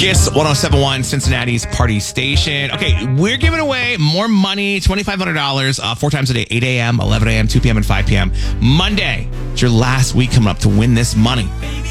Kiss 107.1, Cincinnati's party station. Okay, we're giving away more money, $2,500, 4 times a day, 8 a.m., 11 a.m., 2 p.m., and 5 p.m. Monday, it's your last week coming up to win this money.